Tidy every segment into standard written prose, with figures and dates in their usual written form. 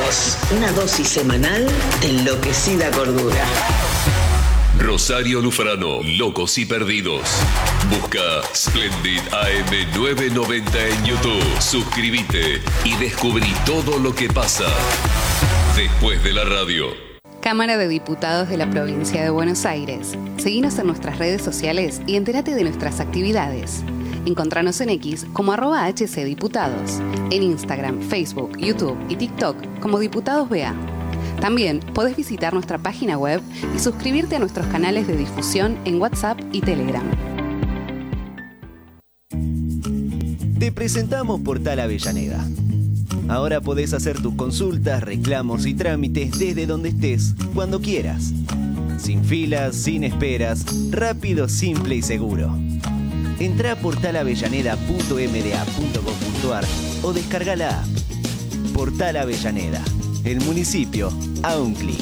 Perdidos. Una dosis semanal de enloquecida cordura. Rosario Lufrano, Locos y Perdidos. Busca Splendid AM 990 en YouTube. Suscríbete y descubrí todo lo que pasa después de la radio. Cámara de Diputados de la Provincia de Buenos Aires. Seguinos en nuestras redes sociales y entérate de nuestras actividades. Encontranos en X como @HCDiputados, en Instagram, Facebook, YouTube y TikTok como Diputados BA. También podés visitar nuestra página web y suscribirte a nuestros canales de difusión en WhatsApp y Telegram. Te presentamos Portal Avellaneda. Ahora podés hacer tus consultas, reclamos y trámites desde donde estés, cuando quieras. Sin filas, sin esperas, rápido, simple y seguro. Entrá a portalavellaneda.mda.gov.ar o descarga la app. Portal Avellaneda, el municipio a un clic.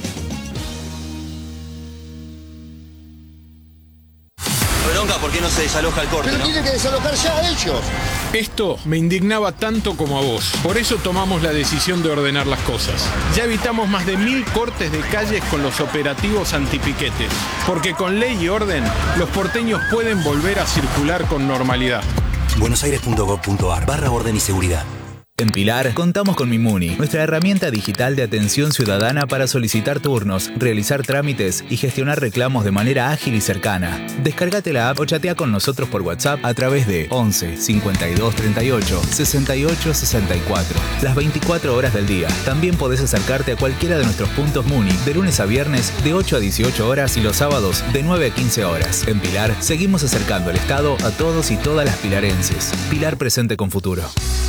Bronca, ¿por qué no se desaloja el corte? Pero ¿no? tiene que desalojar ya ellos. Esto me indignaba tanto como a vos. Por eso tomamos la decisión de ordenar las cosas. Ya evitamos más de 1000 cortes de calles con los operativos antipiquetes. Porque con ley y orden, los porteños pueden volver a circular con normalidad. buenosaires.gov.ar/orden y seguridad. En Pilar, contamos con Mimuni, nuestra herramienta digital de atención ciudadana para solicitar turnos, realizar trámites y gestionar reclamos de manera ágil y cercana. Descárgate la app o chatea con nosotros por WhatsApp a través de 11 52 38 68 64. Las 24 horas del día. También podés acercarte a cualquiera de nuestros puntos Muni de lunes a viernes de 8 a 18 horas y los sábados de 9 a 15 horas. En Pilar, seguimos acercando el Estado a todos y todas las pilarenses. Pilar presente con futuro.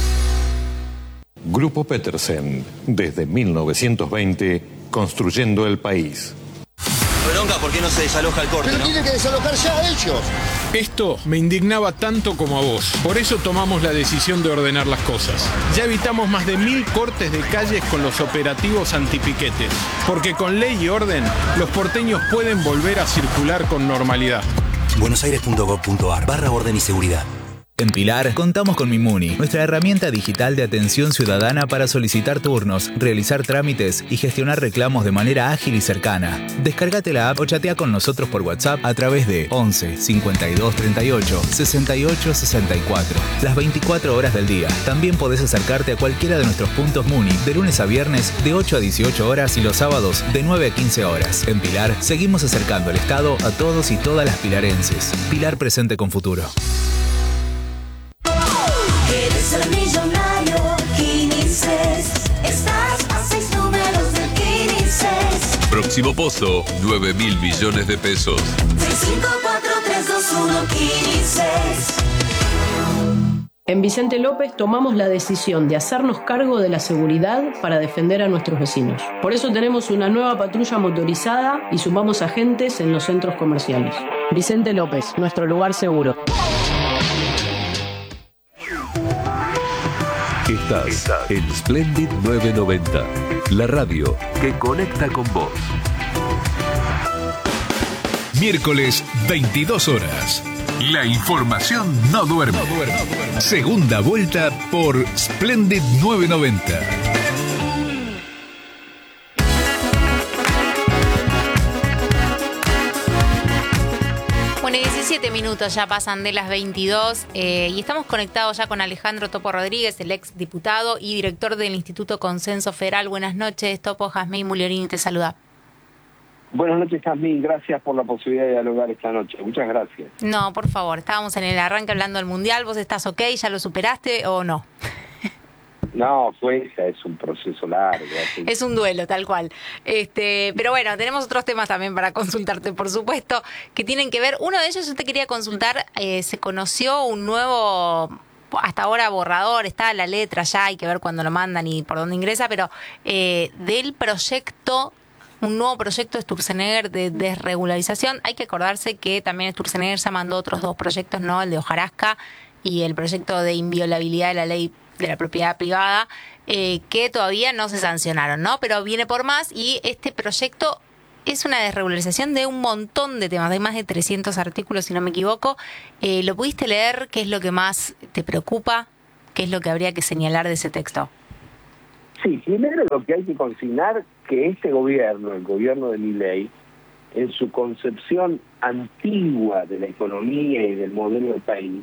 Grupo Petersen, desde 1920, construyendo el país. Bronca, ¿por qué no se desaloja el corte? Pero ¿no? tiene que desalojar ya ellos. Esto me indignaba tanto como a vos. Por eso tomamos la decisión de ordenar las cosas. Ya evitamos más de 1000 cortes de calles con los operativos antipiquetes. Porque con ley y orden, los porteños pueden volver a circular con normalidad. buenosaires.gov.ar/orden y seguridad. En Pilar, contamos con Mimuni, nuestra herramienta digital de atención ciudadana para solicitar turnos, realizar trámites y gestionar reclamos de manera ágil y cercana. Descárgate la app o chatea con nosotros por WhatsApp a través de 11 52 38 68 64. Las 24 horas del día. También podés acercarte a cualquiera de nuestros puntos Muni de lunes a viernes de 8 a 18 horas y los sábados de 9 a 15 horas. En Pilar, seguimos acercando el Estado a todos y todas las pilarenses. Pilar presente con futuro. Eres el millonario Quinices. Estás a 6 números del Quinices. Próximo pozo, 9.000 millones de pesos. 654-321 Quinices. En Vicente López tomamos la decisión de hacernos cargo de la seguridad para defender a nuestros vecinos. Por eso tenemos una nueva patrulla motorizada y sumamos agentes en los centros comerciales. Vicente López, nuestro lugar seguro. Estás en Splendid 990, la radio que conecta con vos. Miércoles, 22 horas. La información no duerme. Segunda vuelta por Splendid 990. Bueno, 17 minutos ya pasan de las 22 y estamos conectados ya con Alejandro Topo Rodríguez, el ex diputado y director del Instituto Consenso Federal. Buenas noches, Topo. Jazmín Muliorini te saluda. Buenas noches, Jazmín. Gracias por la posibilidad de dialogar esta noche. Muchas gracias. No, por favor. Estábamos en el arranque hablando del Mundial. ¿Vos estás ok? ¿Ya lo superaste o no? No, es un proceso largo. Es un duelo, tal cual. Pero bueno, tenemos otros temas también para consultarte, por supuesto, que tienen que ver. Uno de ellos yo te quería consultar, se conoció un nuevo, hasta ahora borrador, está la letra ya, hay que ver cuándo lo mandan y por dónde ingresa, pero del proyecto, un nuevo proyecto de Sturzenegger de desregularización. Hay que acordarse que también Sturzenegger ya mandó otros 2 proyectos, ¿no? El de Hojarasca y el proyecto de inviolabilidad de la ley de la propiedad privada, que todavía no se sancionaron, ¿no? Pero viene por más y este proyecto es una desregularización de un montón de temas, de más de 300 artículos, si no me equivoco. ¿Lo pudiste leer? ¿Qué es lo que más te preocupa? ¿Qué es lo que habría que señalar de ese texto? Sí, primero lo que hay que consignar que este gobierno, el gobierno de Milei, en su concepción antigua de la economía y del modelo del país,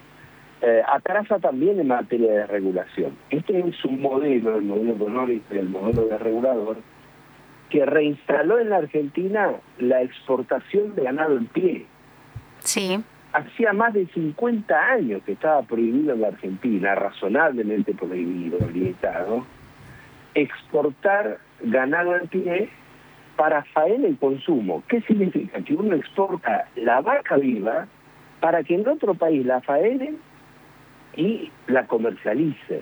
atrasa también en materia de regulación. Este es un modelo, el modelo económico y el modelo desregulador, que reinstaló en la Argentina la exportación de ganado en pie. Sí. Hacía más de 50 años que estaba prohibido en la Argentina, razonablemente prohibido, limitado, exportar ganado en pie para faena y consumo. ¿Qué significa? Que uno exporta la vaca viva para que en otro país la faenen y la comercialicen.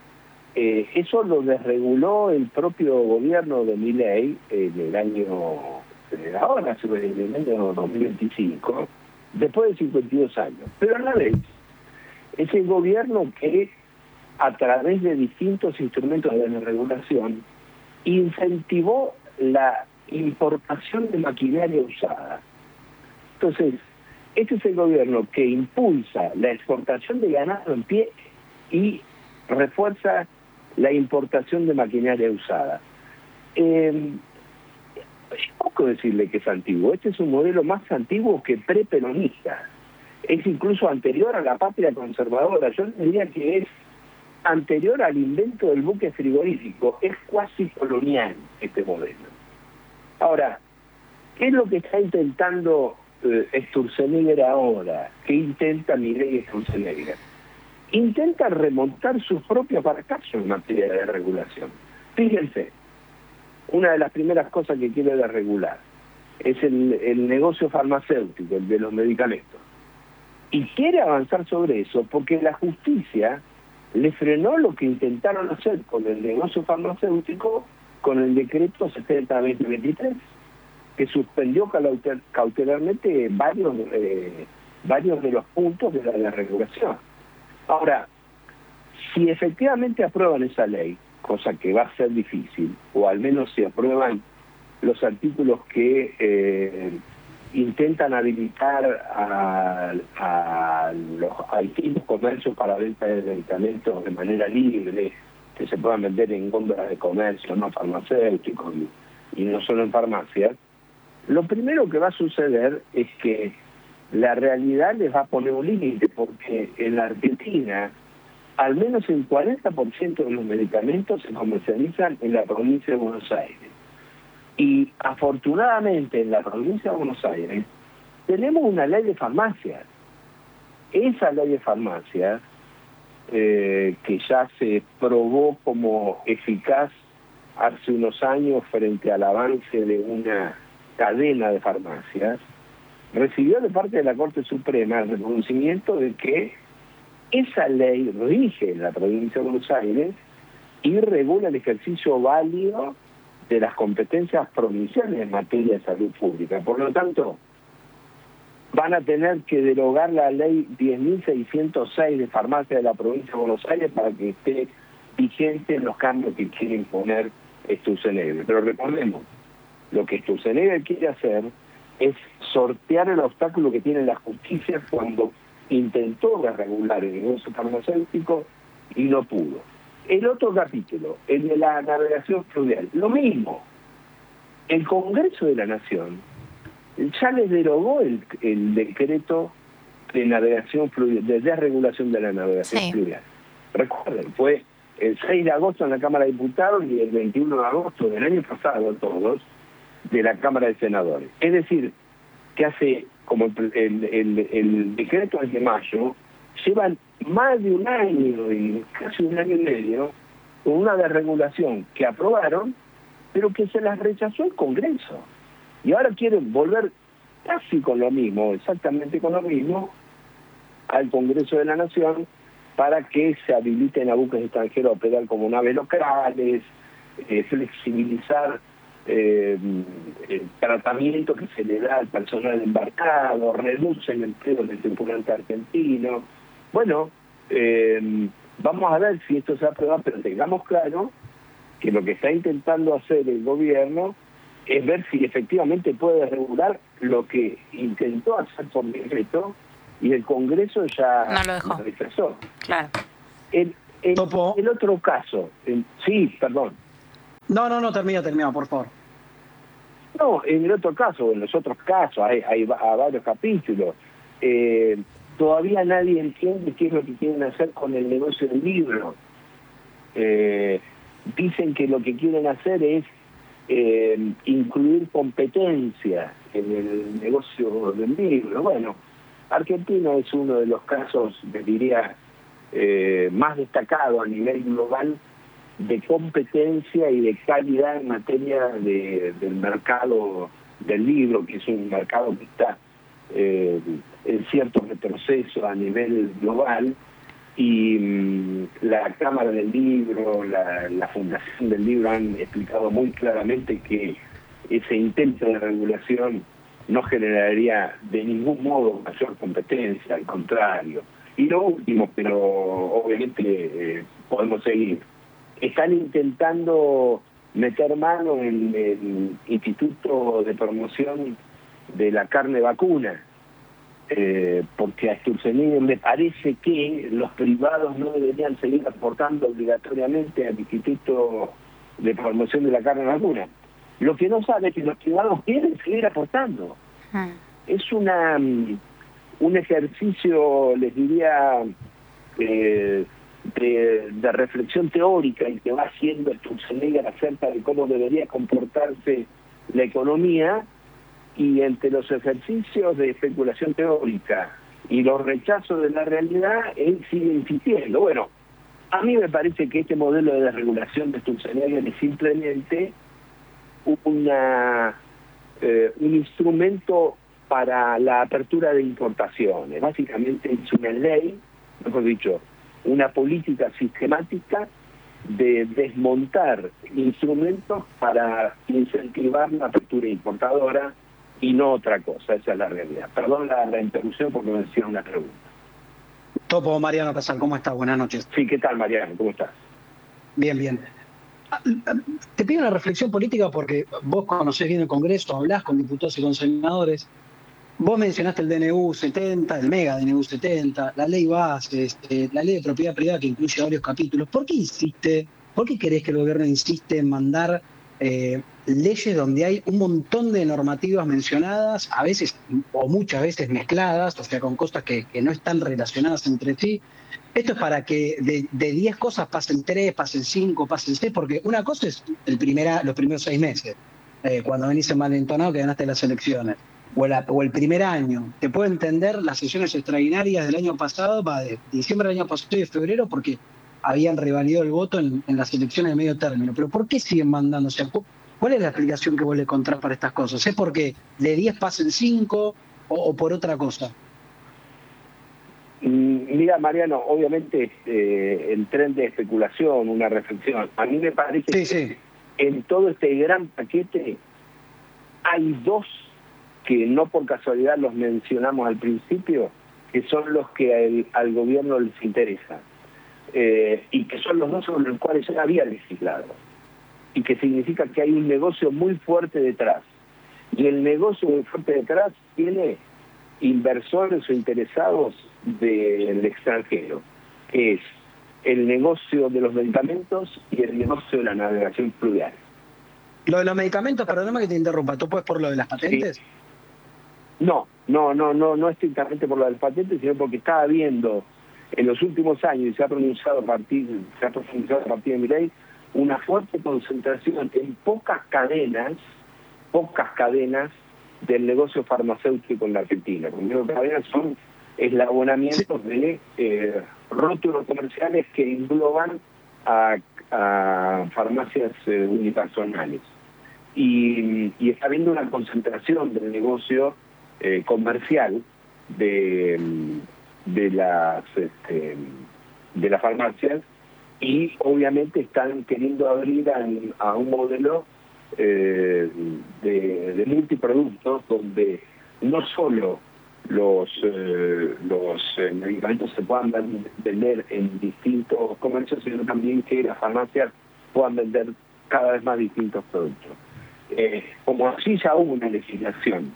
Eso lo desreguló el propio gobierno de Milei en el año, ahora, en el año 2025, después de 52 años. Pero a la vez, es el gobierno que, a través de distintos instrumentos de desregulación, incentivó la importación de maquinaria usada. Entonces, este es el gobierno que impulsa la exportación de ganado en pie y refuerza la importación de maquinaria usada. Es poco decirle que es antiguo. Este es un modelo más antiguo que preperonista. Es incluso anterior a la patria conservadora. Yo diría que es anterior al invento del buque frigorífico. Es cuasi colonial este modelo. Ahora, ¿qué es lo que está intentando Sturzenegger ahora? ¿Qué intenta Milei y Sturzenegger? Intenta remontar su propio fracaso en materia de regulación. Fíjense, una de las primeras cosas que quiere desregular es el negocio farmacéutico, el de los medicamentos. Y quiere avanzar sobre eso porque la justicia le frenó lo que intentaron hacer con el negocio farmacéutico con el decreto 70-2023, que suspendió cautelarmente varios de los puntos de la desregulación. Ahora, si efectivamente aprueban esa ley, cosa que va a ser difícil, o al menos si aprueban los artículos que intentan habilitar a distintos comercios para venta de medicamentos de manera libre, que se puedan vender en góndolas de comercio, no farmacéuticos, y no solo en farmacias, lo primero que va a suceder es que la realidad les va a poner un límite, porque en la Argentina al menos el 40% de los medicamentos se comercializan en la provincia de Buenos Aires. Y afortunadamente en la provincia de Buenos Aires tenemos una ley de farmacias. Esa ley de farmacias, que ya se probó como eficaz hace unos años frente al avance de una cadena de farmacias, recibió de parte de la Corte Suprema el reconocimiento de que esa ley rige en la provincia de Buenos Aires y regula el ejercicio válido de las competencias provinciales en materia de salud pública. Por lo tanto, van a tener que derogar la ley 10.606 de farmacia de la provincia de Buenos Aires para que esté vigente en los cambios que quiere imponer Sturzenegger. Pero recordemos, lo que Sturzenegger quiere hacer es sortear el obstáculo que tiene la justicia cuando intentó desregular el negocio farmacéutico y no pudo. El otro capítulo, el de la navegación fluvial, lo mismo. El Congreso de la Nación ya les derogó el decreto de navegación fluvial, de desregulación de la navegación fluvial. Recuerden, fue el 6 de agosto en la Cámara de Diputados y el 21 de agosto del año pasado, todos, de la Cámara de Senadores. Es decir, que hace, como el decreto es de mayo, llevan más de un año y casi un año y medio con una desregulación que aprobaron, pero que se las rechazó el Congreso. Y ahora quieren volver casi con lo mismo, exactamente con lo mismo, al Congreso de la Nación para que se habiliten a buques extranjeros a operar como naves locales, flexibilizar el tratamiento que se le da al personal embarcado, reduce el empleo del tripulante argentino. Bueno, vamos a ver si esto se aprueba, pero tengamos claro que lo que está intentando hacer el gobierno es ver si efectivamente puede regular lo que intentó hacer por decreto y el Congreso ya no lo dejó. Lo rechazó. Claro. Topo. El otro caso, sí, perdón. No, termina, por favor. No, en el otro caso, en los otros casos, hay varios capítulos. Todavía nadie entiende qué es lo que quieren hacer con el negocio del libro. Dicen que lo que quieren hacer es incluir competencia en el negocio del libro. Bueno, Argentina es uno de los casos, diría, más destacado a nivel global de competencia y de calidad en materia del mercado del libro, que es un mercado que está en cierto retroceso a nivel global, y la Cámara del Libro, la Fundación del Libro han explicado muy claramente que ese intento de regulación no generaría de ningún modo mayor competencia, al contrario. Y lo último, pero obviamente podemos seguir, están intentando meter mano en el Instituto de Promoción de la Carne Vacuna, porque a Sturzenegger me parece que los privados no deberían seguir aportando obligatoriamente al Instituto de Promoción de la Carne Vacuna. Lo que no sabe es que los privados quieren seguir aportando. Es un ejercicio, les diría, de reflexión teórica el que va haciendo Sturzenegger acerca de cómo debería comportarse la economía, y entre los ejercicios de especulación teórica y los rechazos de la realidad, él sigue insistiendo. Bueno, a mí me parece que este modelo de desregulación de Sturzenegger es simplemente un instrumento para la apertura de importaciones. Básicamente es una ley, mejor dicho, una política sistemática de desmontar instrumentos para incentivar la apertura importadora y no otra cosa. Esa es la realidad. Perdón la interrupción porque me hicieron una pregunta. Topo, Mariano Casal, ¿cómo estás? Buenas noches. Sí, ¿qué tal, Mariano? ¿Cómo estás? Bien. Te pido una reflexión política porque vos conocés bien el Congreso, hablás con diputados y con senadores. Vos mencionaste el DNU 70, el mega DNU 70, la ley base, la ley de propiedad privada que incluye varios capítulos. ¿Por qué querés que el gobierno insiste en mandar leyes donde hay un montón de normativas mencionadas, a veces o muchas veces mezcladas, o sea, con cosas que no están relacionadas entre sí? Esto es para que de 10 cosas pasen 3, pasen 5, pasen 6, porque una cosa es los primeros 6 meses, cuando venís envalentonado que ganaste las elecciones, o el primer año. Te puedo entender las sesiones extraordinarias del año pasado, de diciembre del año pasado y de febrero, porque habían revalidado el voto en las elecciones de medio término. Pero ¿por qué siguen mandando? O sea, ¿cuál es la explicación que vos le encontrás para estas cosas? ¿Es porque de 10 pasen 5 o por otra cosa? Mira, Mariano, obviamente el tren de especulación, una reflexión. A mí me parece que en todo este gran paquete hay dos que no por casualidad los mencionamos al principio, que son los que al gobierno les interesa, y que son los dos sobre los cuales ya había legislado, y que significa que hay un negocio muy fuerte detrás. Y el negocio muy fuerte detrás tiene inversores o interesados del extranjero, que es el negocio de los medicamentos y el negocio de la navegación fluvial. Lo de los medicamentos, perdóname que te interrumpa, ¿tú puedes por lo de las patentes? Sí. No estrictamente por lo de las patentes, sino porque está habiendo en los últimos años, y se ha pronunciado a partir de mi ley, una fuerte concentración en pocas cadenas del negocio farmacéutico en la Argentina. Como cadenas son eslabonamientos de rótulos comerciales que engloban a farmacias unipersonales. Y está habiendo una concentración del negocio comercial de las farmacias, y obviamente están queriendo abrir a un modelo de multiproductos donde no solo los medicamentos se puedan vender en distintos comercios, sino también que las farmacias puedan vender cada vez más distintos productos. Como así ya hubo una legislación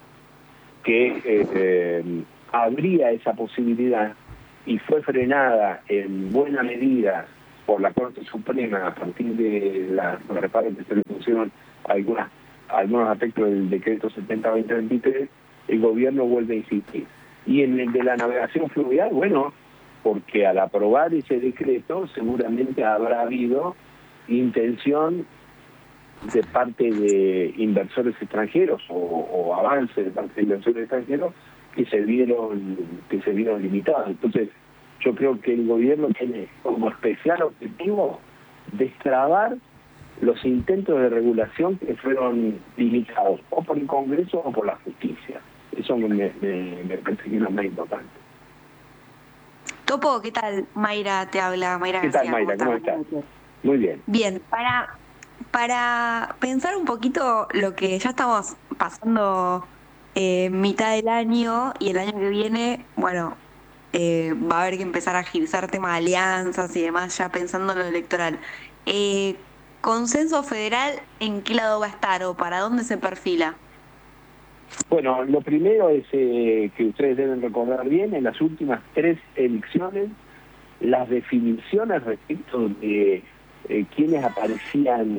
que abría esa posibilidad y fue frenada en buena medida por la Corte Suprema a partir de la reparos que se le pusieron algunos aspectos del decreto 70-2023, el gobierno vuelve a insistir. Y en el de la navegación fluvial, bueno, porque al aprobar ese decreto seguramente habrá habido intención de parte de inversores extranjeros o avance de parte de inversores extranjeros que se vieron limitados. Entonces, yo creo que el gobierno tiene como especial objetivo destrabar los intentos de regulación que fueron limitados o por el Congreso o por la justicia. Eso me parece que es lo más importante. Topo, ¿qué tal? Mayra te habla. Mayra ¿Qué tal, García, Mayra? ¿Cómo estás? Muy bien. Bien, para pensar un poquito lo que ya estamos pasando mitad del año y el año que viene, bueno, va a haber que empezar a agilizar temas de alianzas y demás, ya pensando en lo electoral. ¿Consenso federal en qué lado va a estar o para dónde se perfila? Bueno, lo primero es que ustedes deben recordar bien, en las últimas 3 elecciones, las definiciones respecto de quienes aparecían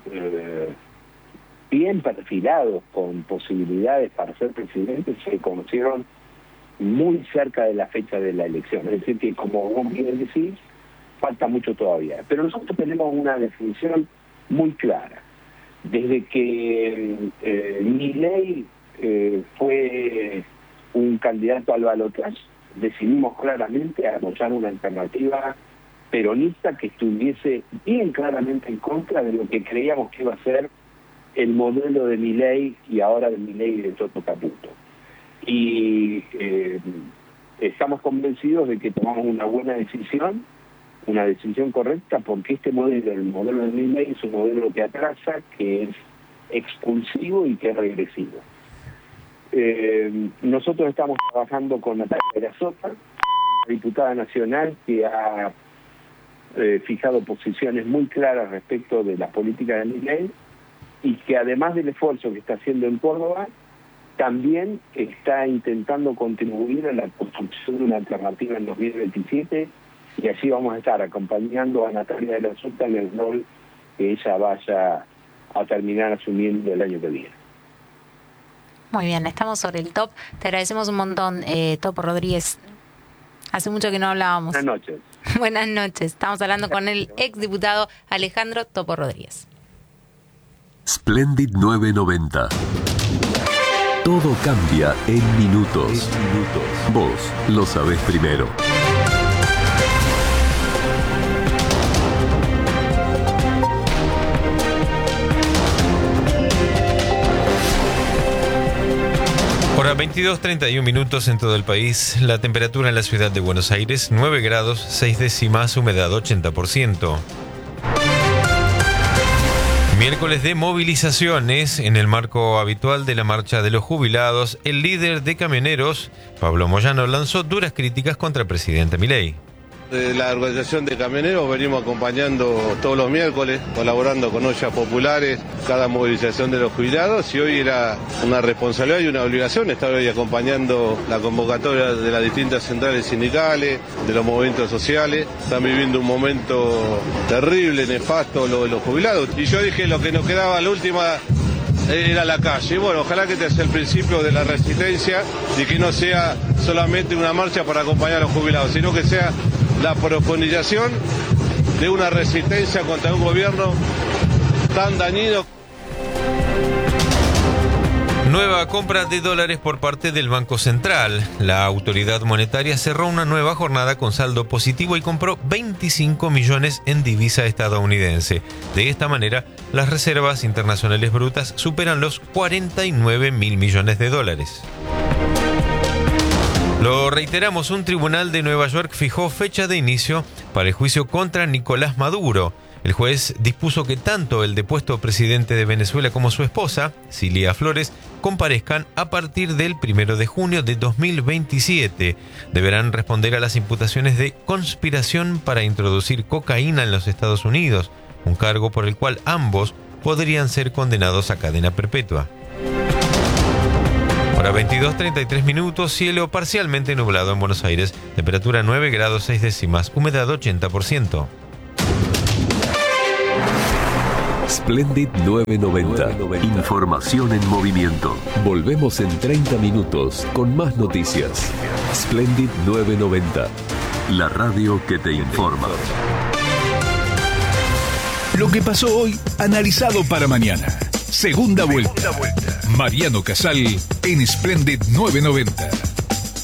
bien perfilados con posibilidades para ser presidentes se conocieron muy cerca de la fecha de la elección. Es decir, que como vos bien decís, falta mucho todavía. Pero nosotros tenemos una definición muy clara. Desde que Milei fue un candidato al balotaje, decidimos claramente apoyar una alternativa peronista que estuviese bien claramente en contra de lo que creíamos que iba a ser el modelo de Milei y ahora de Milei y de Toto Caputo. Y estamos convencidos de que tomamos una buena decisión, una decisión correcta, porque este modelo, el modelo de Milei, es un modelo que atrasa, que es expulsivo y que es regresivo. Nosotros estamos trabajando con Natalia Grasota, diputada nacional, que ha fijado posiciones muy claras respecto de las políticas de Milei y que además del esfuerzo que está haciendo en Córdoba, también está intentando contribuir a la construcción de una alternativa en 2027 y así vamos a estar acompañando a Natalia Grasota en el rol que ella vaya a terminar asumiendo el año que viene. Muy bien, estamos sobre el top. Te agradecemos un montón, Topo Rodríguez. Hace mucho que no hablábamos. Buenas noches. Buenas noches. Estamos hablando con el exdiputado Alejandro Topo Rodríguez. Splendid 990. Todo cambia en minutos. Vos lo sabés primero. Hora 22:31 minutos en todo el país. La temperatura en la ciudad de Buenos Aires, 9 grados, 6 décimas, humedad 80%. Miércoles de movilizaciones. En el marco habitual de la marcha de los jubilados, el líder de camioneros, Pablo Moyano, lanzó duras críticas contra el presidente Milei. De la organización de camioneros venimos acompañando todos los miércoles, colaborando con ollas populares, cada movilización de los jubilados, y hoy era una responsabilidad y una obligación estar hoy acompañando la convocatoria de las distintas centrales sindicales, de los movimientos sociales. Están viviendo un momento terrible, nefasto lo de los jubilados. Y yo dije, lo que nos quedaba la última era la calle. Y bueno, ojalá que este sea el principio de la resistencia y que no sea solamente una marcha para acompañar a los jubilados, sino que sea la profundización de una resistencia contra un gobierno tan dañino. Nueva compra de dólares por parte del Banco Central. La autoridad monetaria cerró una nueva jornada con saldo positivo y compró 25 millones en divisa estadounidense. De esta manera, las reservas internacionales brutas superan los 49 mil millones de dólares. Lo reiteramos, un tribunal de Nueva York fijó fecha de inicio para el juicio contra Nicolás Maduro. El juez dispuso que tanto el depuesto presidente de Venezuela como su esposa, Cilia Flores, comparezcan a partir del 1 de junio de 2027. Deberán responder a las imputaciones de conspiración para introducir cocaína en los Estados Unidos, un cargo por el cual ambos podrían ser condenados a cadena perpetua. Hora 22:33 minutos, cielo parcialmente nublado en Buenos Aires, temperatura 9 grados 6 décimas, humedad 80%. Splendid 990. Información en movimiento. Volvemos en 30 minutos con más noticias. Splendid 990. La radio que te informa. Lo que pasó hoy, analizado para mañana. Segunda vuelta. Mariano Casal en Splendid 990.